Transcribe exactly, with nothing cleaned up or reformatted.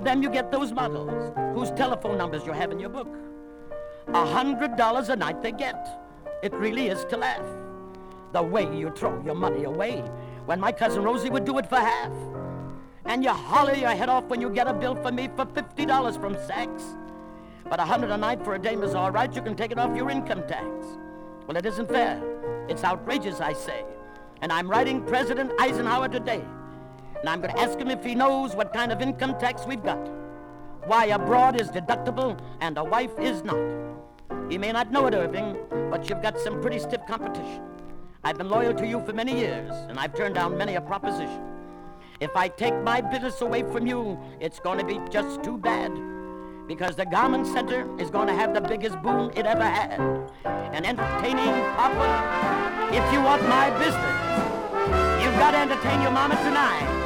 of them you get those models whose telephone numbers you have in your book. A hundred dollars a night they get. It really is to laugh. The way you throw your money away when my cousin Rosie would do it for half. And you holler your head off when you get a bill from me for fifty dollars from Saks. But a hundred a night for a dame is all right. You can take it off your income tax. Well, it isn't fair. It's outrageous, I say. And I'm writing President Eisenhower today. And I'm going to ask him if he knows what kind of income tax we've got. Why a broad is deductible and a wife is not. He may not know it, Irving, but you've got some pretty stiff competition. I've been loyal to you for many years, and I've turned down many a proposition. If I take my business away from you, it's going to be just too bad. Because the Garment Center is going to have the biggest boom it ever had. And entertaining Papa, if you want my business, you've got to entertain your mama tonight.